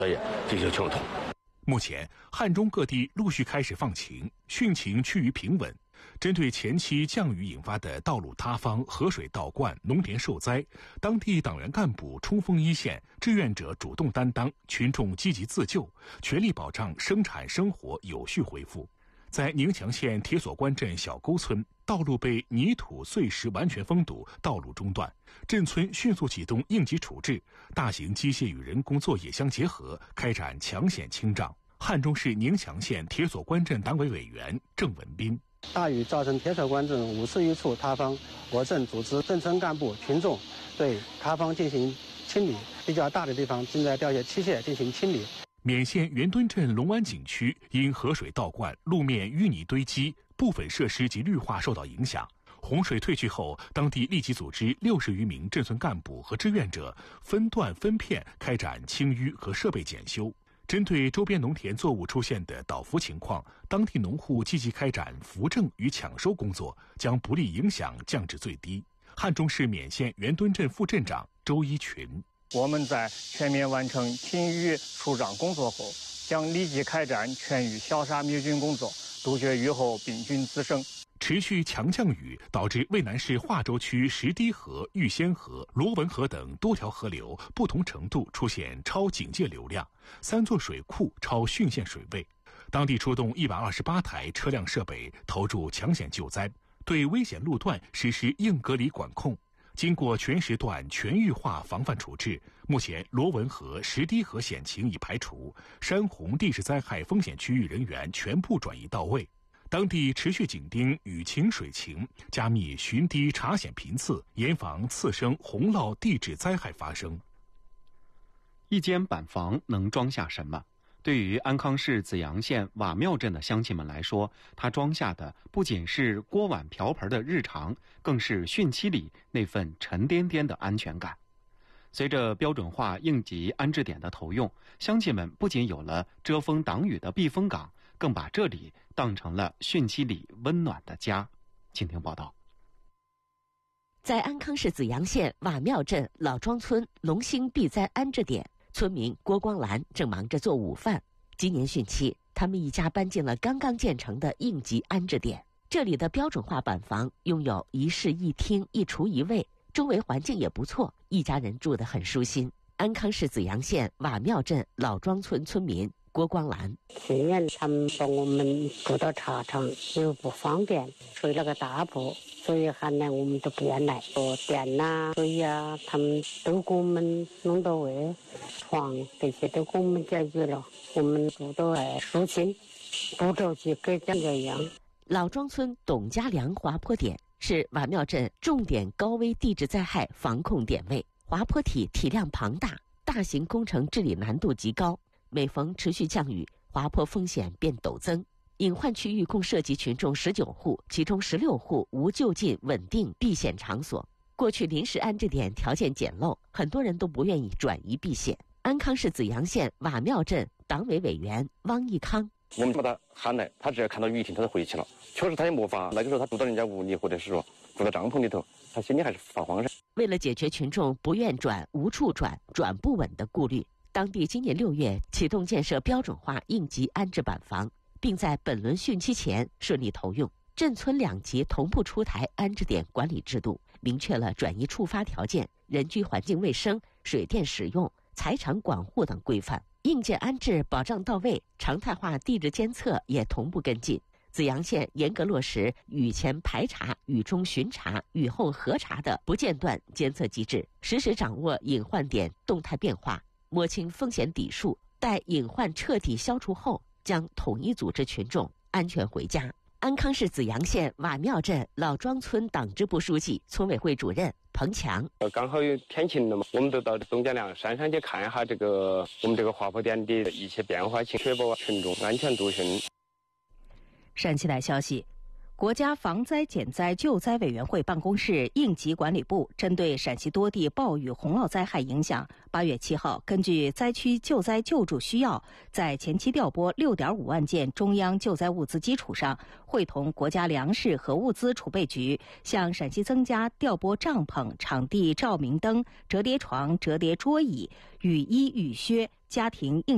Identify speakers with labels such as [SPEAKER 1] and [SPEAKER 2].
[SPEAKER 1] 也进行清统。
[SPEAKER 2] 目前，汉中各地陆续开始放晴，汛情趋于平稳。针对前期降雨引发的道路塌方、河水倒灌、农田受灾，当地党员干部冲锋一线，志愿者主动担当，群众积极自救，全力保障生产生活有序恢复。在宁强县铁索关镇小沟村，道路被泥土碎石完全封堵，道路中断，镇村迅速启动应急处置，大型机械与人工作业相结合，开展抢险清障。汉中市宁强县铁索关镇党委委员郑文斌：
[SPEAKER 3] 大雨造成铁索关镇50余处塌方，我镇组织镇村干部群众对塌方进行清理，比较大的地方正在调械器械进行清理。
[SPEAKER 2] 勉县袁墩镇龙湾景区因河水倒灌，路面淤泥堆积，部分设施及绿化受到影响。洪水退去后，当地立即组织60余名镇村干部和志愿者分段分片开展清淤和设备检修。针对周边农田作物出现的倒伏情况，当地农户积极开展扶正与抢收工作，将不利影响降至最低。汉中市勉县袁墩镇副镇长周一群：
[SPEAKER 4] 我们在全面完成清淤疏障工作后，将立即开展全域消杀灭菌工作，杜绝雨后病菌滋生。
[SPEAKER 2] 持续强降雨导致渭南市化州区石堤河、玉仙河、罗文河等多条河流不同程度出现超警戒流量，3座水库超汛限水位。当地出动128台车辆设备投入抢险救灾，对危险路段实施硬隔离管控。经过全时段全域化防范处置，目前罗文河、石堤河险情已排除，山洪地质灾害风险区域人员全部转移到位。当地持续紧盯雨情水情，加密巡堤查险频次，严防次生洪涝地质灾害发生。
[SPEAKER 5] 一间板房能装下什么？对于安康市紫阳县瓦庙镇的乡亲们来说，它装下的不仅是锅碗瓢盆的日常，更是汛期里那份沉甸甸的安全感。随着标准化应急安置点的投用，乡亲们不仅有了遮风挡雨的避风港，更把这里当成了汛期里温暖的家。请听报道。
[SPEAKER 6] 在安康市紫阳县瓦庙镇老庄村龙兴避灾安置点，村民郭光兰正忙着做午饭。今年汛期，他们一家搬进了刚刚建成的应急安置点。这里的标准化板房拥有一室一厅一厨一卫，周围环境也不错，一家人住得很舒心。安康市紫阳县瓦庙镇老庄村村民郭光兰：
[SPEAKER 7] 去年他们说我们住到茶厂又不方便，睡了个大铺，所以后来我们都不愿来。说电呐、水呀，他们都给我们弄到位，床这些都给我们解决了，我们住得还舒心，不着急跟这样。
[SPEAKER 6] 老庄村董家梁滑坡点是瓦庙镇重点高危地质灾害防控点位，滑坡体体量庞大，大型工程治理难度极高。每逢持续降雨，滑坡风险便陡增。隐患区域共涉及群众19户，其中16户无就近稳定避险场所。过去临时安置点条件简陋，很多人都不愿意转移避险。安康市紫阳县瓦庙镇党委委员汪义康：
[SPEAKER 1] 我们把他喊来，他只要看到雨停，他就回去了。确实他也没法，那个时候他住到人家屋里，或者是说住到帐篷里头，他心里还是发慌。
[SPEAKER 6] 为了解决群众不愿转、无处转、转不稳的顾虑，当地今年6月启动建设标准化应急安置板房，并在本轮汛期前顺利投用。镇村2级同步出台安置点管理制度，明确了转移触发条件、人居环境卫生、水电使用、财产管护等规范。硬件安置保障到位，常态化地质监测也同步跟进。紫阳县严格落实雨前排查、雨中巡查、雨后核查的不间断监测机制，实时掌握隐患点动态变化，摸清风险底数，待隐患彻底消除后，将统一组织群众安全回家。安康市紫阳县瓦庙镇老庄村党支部书记、村委会主任彭强：
[SPEAKER 8] 刚好有天晴了嘛，我们都到董家梁山上去看一下我们这个滑坡点的一些变化情，确保群众安全度汛。
[SPEAKER 9] 陕西台消息，国家防灾减灾救灾委员会办公室应急管理部针对陕西多地暴雨洪涝灾害影响，8月7号根据灾区救灾救助需要，在前期调拨6.5万件中央救灾物资基础上，会同国家粮食和物资储备局向陕西增加调拨帐篷、场地照明灯、折叠床、折叠桌椅、雨衣、雨靴、家庭应